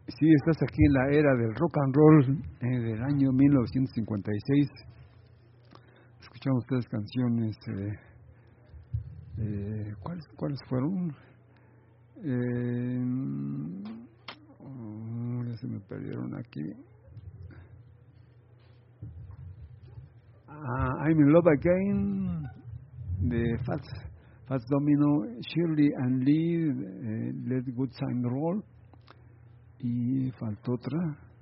Sí, estás aquí en la era del rock and roll del año 1956. Escuchamos tres canciones. ¿Cuáles fueron? Ya se me perdieron aquí. I'm in Love Again de Fats Domino, Shirley and Lee, Let Good Time Roll, y faltó otra.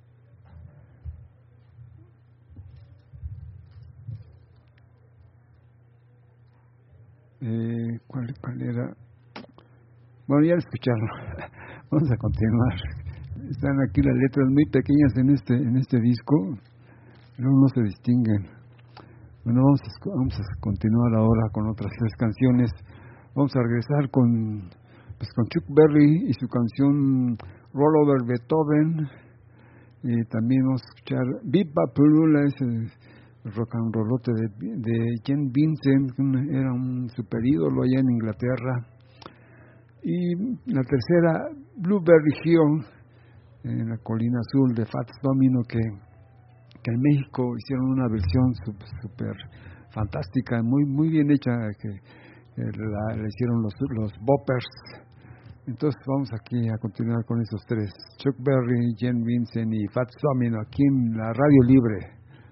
¿Cuál era? Bueno, ya lo escucharon. Vamos a continuar. Están aquí las letras muy pequeñas en este disco, pero no se distinguen. Bueno, vamos a continuar ahora con otras tres canciones. Vamos a regresar con Chuck Berry y su canción Roll Over Beethoven. Y también vamos a escuchar Viva Purula, ese rock and rollote de Jen Vincent, que era un super ídolo allá en Inglaterra. Y la tercera, Blueberry Hill, en la colina azul de Fats Domino, que en México hicieron una versión super fantástica, muy bien hecha, que la hicieron los Boppers. Entonces vamos aquí a continuar con esos tres: Chuck Berry, Jen Vincent y Fats Domino, aquí en la Radio Libre.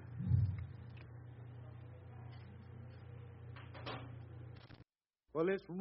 Well, it's